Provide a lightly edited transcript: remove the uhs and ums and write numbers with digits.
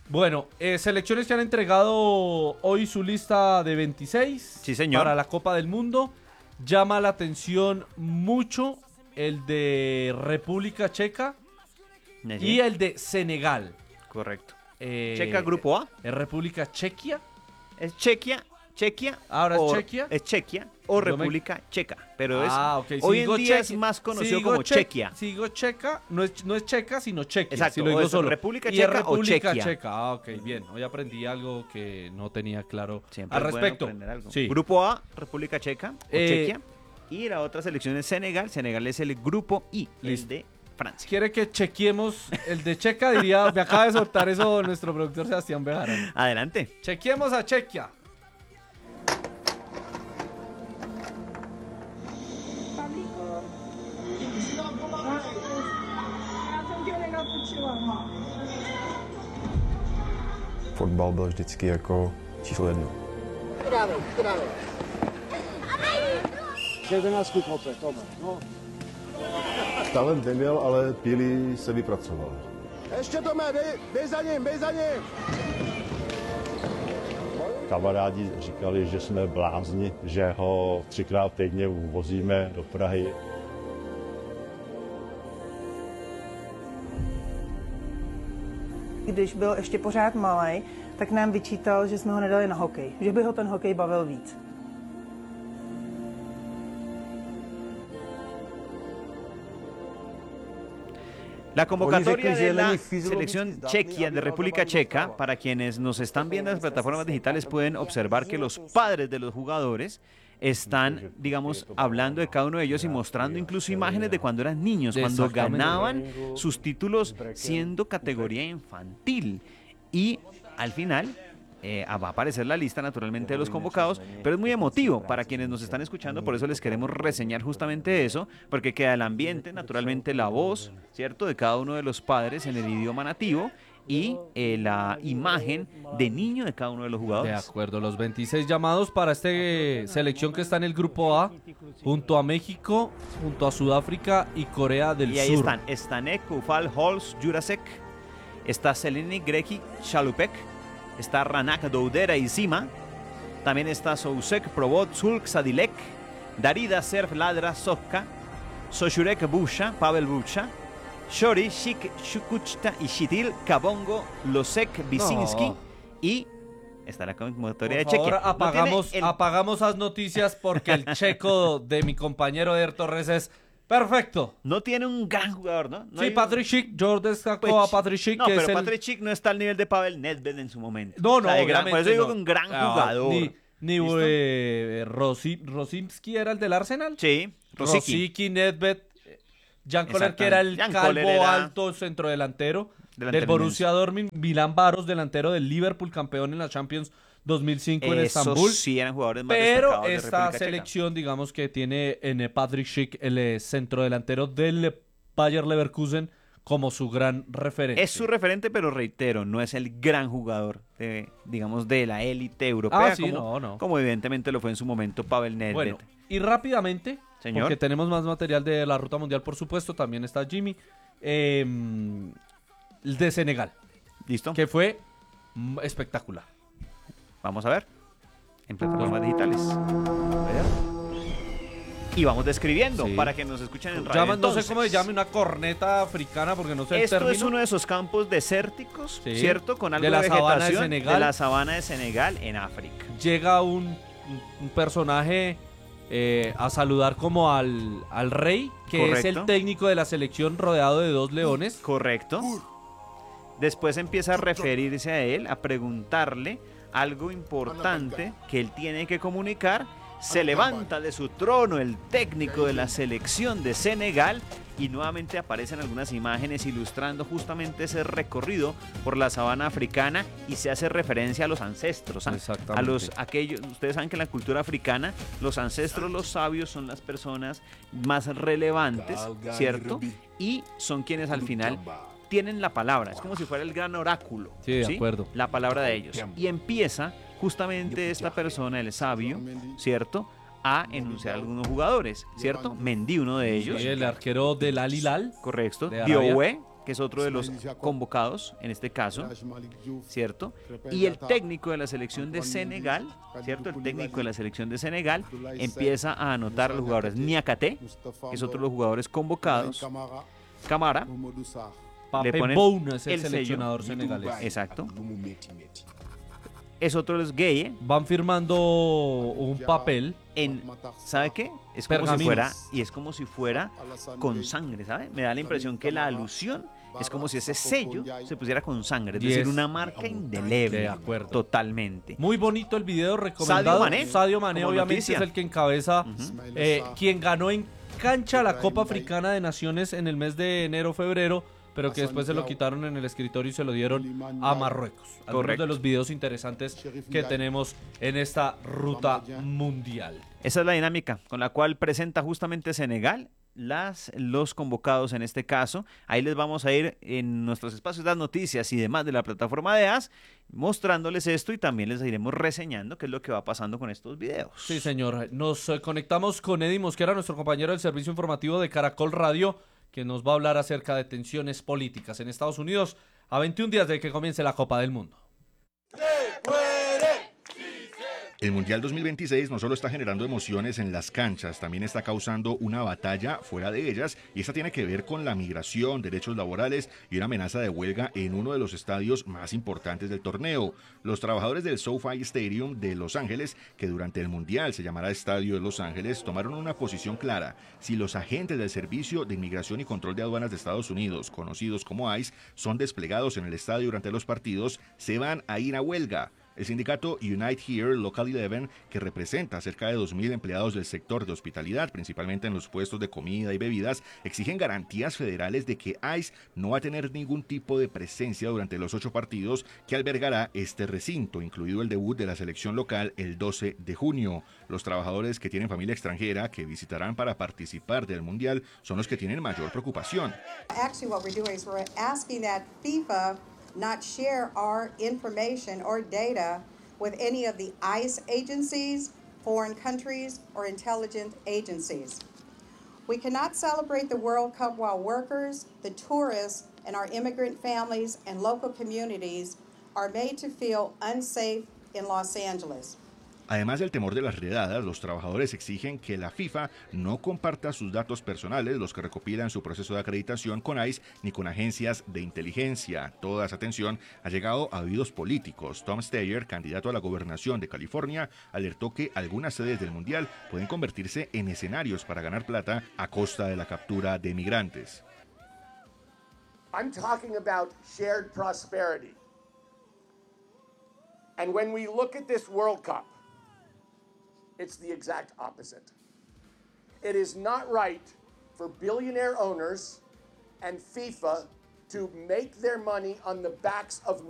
Bueno, selecciones que han entregado hoy su lista de 26 Sí, señor. para la Copa del Mundo. Llama la atención mucho el de República Checa y el de Senegal. Correcto. Checa, grupo A. ¿Es República Chequia? Es Chequia. ¿Ahora es Chequia? Es Chequia o República Checa. Pero ok. hoy en día es más conocido como Chequia. Si digo Checa, no es Checa, sino Chequia. Exacto, si lo digo solo. República y Checa es República o Chequia. Checa. Ok, bien. Hoy aprendí algo que no tenía claro Siempre al es bueno respecto. aprender algo. Sí. Grupo A, República Checa o Chequia. Y la otra selección es Senegal. Senegal es el grupo I, el de Francia. ¿Quiere que chequeemos el de Checa? Diría, me acaba de soltar eso nuestro productor Sebastián Bejarano. Adelante. Chequemos a Chequia. Fotbal byl vždycky jako číslo 1. Dávej. 11 kope, Tome, no. Talent neměl, ale Pílí se vypracoval. Ještě Tome, běž za ním. Kamarádi říkali, že jsme blázni, že ho 3krát týdně vozíme do Prahy. Když byl ještě pořád malej, tak nám vyčítal, že jsme ho nedali na hokej, že by ho ten hokej bavil víc. La convocatoria de la selección chequia de República Checa, para quienes nos están viendo en las plataformas digitales, pueden observar que los padres de los jugadores están, digamos, hablando de cada uno de ellos y mostrando incluso imágenes de cuando eran niños, cuando ganaban sus títulos siendo categoría infantil. Y al final va a aparecer la lista naturalmente de los convocados, pero es muy emotivo para quienes nos están escuchando, por eso les queremos reseñar justamente eso, porque queda el ambiente, naturalmente la voz, ¿cierto?, de cada uno de los padres en el idioma nativo y la imagen de niño de cada uno de los jugadores. De acuerdo, los 26 llamados para esta selección que está en el grupo A, junto a México, junto a Sudáfrica y Corea del Sur. Y ahí están Stanek, Kufal, Hols, Jurasek, está Seleni, Greki, Chalupek, está Ranak, Doudera y Zima, también está Sousek, Probot, Sulk, Sadilek, Darida, Serf, Ladra, Sokka, Soshurek, Busha, Pavel Busha, Shori, Shik, Shukuchta y Shitil, Kabongo, Losek, Bisinski y está la convocatoria de Chequia. Ahora apagamos las noticias porque el checo de mi compañero Eder Torres es perfecto. No tiene un gran jugador, ¿no? Sí, Patrick Schick, yo destaco a Patrick Schick. No, que pero es Patrick Schick no está al nivel de Pavel Nedved en su momento. No, Por eso digo que un gran jugador. Ni Rosimski era el del Arsenal. Sí, Rosicky, Nedved, Jan Koller, que era el calvo alto centrodelantero del Borussia Dortmund, Milan Baros, delantero del Liverpool, campeón en la Champions 2005 en Estambul. Sí, eran jugadores más pero de esta selección, digamos que tiene en Patrick Schick, el centrodelantero del Bayer Leverkusen, como su gran referente. Es su referente, pero reitero, no es el gran jugador, digamos, de la élite europea, como evidentemente lo fue en su momento Pavel Nedved. Bueno, y rápidamente, señor, porque tenemos más material de la ruta mundial, por supuesto, también está Jimmy, el de Senegal. ¿Listo? Que fue espectacular. Vamos a ver, en plataformas digitales. A ver. Y vamos describiendo para que nos escuchen en radio. No sé cómo se llama, una corneta africana, porque no sé el término. Esto es uno de esos campos desérticos, sí, ¿cierto? Con algo de la vegetación de la sabana de Senegal en África. Llega un personaje a saludar como al rey, que es el técnico de la selección, rodeado de 2 leones. Correcto. Después empieza a referirse a él, a preguntarle algo importante que él tiene que comunicar. Se levanta de su trono el técnico de la selección de Senegal y nuevamente aparecen algunas imágenes ilustrando justamente ese recorrido por la sabana africana y se hace referencia a los ancestros, aquellos. Ustedes saben que en la cultura africana los ancestros, los sabios, son las personas más relevantes, ¿cierto? Y son quienes al final tienen la palabra, es como si fuera el gran oráculo. Sí, de acuerdo. La palabra de ellos. Y empieza justamente esta persona, el sabio, ¿cierto?, a enunciar algunos jugadores, ¿cierto? Mendy, uno de ellos. Sí, el arquero del Al Hilal. Correcto. Diowe, que es otro de los convocados en este caso, ¿cierto? Y el técnico de la selección de Senegal, ¿cierto? El técnico de la selección de Senegal empieza a anotar a los jugadores. Niakate, que es otro de los jugadores convocados. Camara. Pape le ponen Bouna es el sello. seleccionador senegalés. Exacto. Es otro de los Gueye. Van firmando un papel. ¿Sabe qué? Es como si fuera con sangre, ¿sabe? Me da la impresión que la alusión es como si ese sello se pusiera con sangre, es decir, una marca indeleble. De acuerdo. Totalmente. Muy bonito el video, recomendado. Sadio Mané obviamente noticia. es el que encabeza, quien ganó en cancha la Copa Africana de Naciones en el mes de enero-febrero, pero que después se lo quitaron en el escritorio y se lo dieron a Marruecos. Algunos de los videos interesantes que tenemos en esta ruta mundial. Esa es la dinámica con la cual presenta justamente Senegal los convocados en este caso. Ahí les vamos a ir en nuestros espacios de las noticias y demás de la plataforma de AS, mostrándoles esto y también les iremos reseñando qué es lo que va pasando con estos videos. Sí, señor. Nos conectamos con Eddie Mosquera, nuestro compañero del servicio informativo de Caracol Radio, que nos va a hablar acerca de tensiones políticas en Estados Unidos a 21 días de que comience la Copa del Mundo. El Mundial 2026 no solo está generando emociones en las canchas, también está causando una batalla fuera de ellas, y esta tiene que ver con la migración, derechos laborales y una amenaza de huelga en uno de los estadios más importantes del torneo. Los trabajadores del SoFi Stadium de Los Ángeles, que durante el Mundial se llamará Estadio de Los Ángeles, tomaron una posición clara. Si los agentes del Servicio de Inmigración y Control de Aduanas de Estados Unidos, conocidos como ICE, son desplegados en el estadio durante los partidos, se van a ir a huelga. El sindicato Unite Here Local 11, que representa a cerca de 2.000 empleados del sector de hospitalidad, principalmente en los puestos de comida y bebidas, exigen garantías federales de que ICE no va a tener ningún tipo de presencia durante los 8 partidos que albergará este recinto, incluido el debut de la selección local el 12 de junio. Los trabajadores que tienen familia extranjera que visitarán para participar del Mundial son los que tienen mayor preocupación. Actually, what we're doing is we're asking that FIFA not share our information or data with any of the ICE agencies, foreign countries, or intelligence agencies. We cannot celebrate the World Cup while workers, the tourists, and our immigrant families and local communities are made to feel unsafe in Los Angeles. Además del temor de las redadas, los trabajadores exigen que la FIFA no comparta sus datos personales, los que recopila en su proceso de acreditación con ICE ni con agencias de inteligencia. Toda esa tensión ha llegado a oídos políticos. Tom Steyer, candidato a la gobernación de California, alertó que algunas sedes del Mundial pueden convertirse en escenarios para ganar plata a costa de la captura de migrantes. I'm talking about shared prosperity. And when we look at this World Cup, it's the exact opposite. It is not right for billionaire owners and FIFA to make their money on the backs of